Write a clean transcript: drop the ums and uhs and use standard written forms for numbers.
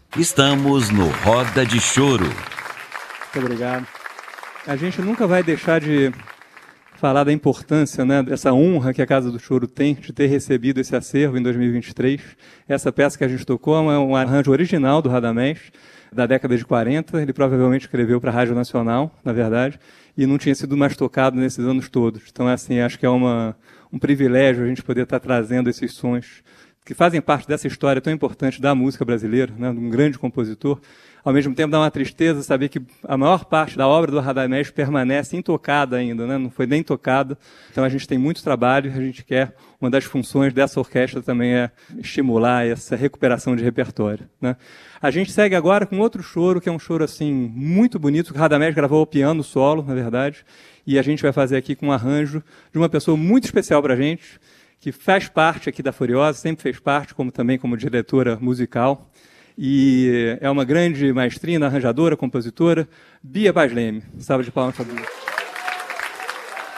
Estamos no Roda de Choro. Muito obrigado. A gente nunca vai deixar de falar da importância, né, dessa honra que a Casa do Choro tem de ter recebido esse acervo em 2023. Essa peça que a gente tocou é um arranjo original do Radamés, da década de 40. Ele provavelmente escreveu para a Rádio Nacional, na verdade, e não tinha sido mais tocado nesses anos todos. Então, assim, acho que é um privilégio a gente poder estar trazendo esses sons que fazem parte dessa história tão importante da música brasileira, né, de um grande compositor. Ao mesmo tempo, dá uma tristeza saber que a maior parte da obra do Radamés permanece intocada ainda, né? Não foi nem tocada. Então, a gente tem muito trabalho, a gente quer, uma das funções dessa orquestra também é estimular essa recuperação de repertório, né? A gente segue agora com outro choro, que é um choro assim, muito bonito, que o Radamés gravou ao piano solo, na verdade, e a gente vai fazer aqui com um arranjo de uma pessoa muito especial para a gente, que faz parte aqui da Furiosa, sempre fez parte, também como diretora musical, e é uma grande maestrina, arranjadora, compositora, Bia Paz Leme. Salve de palmas para Bia.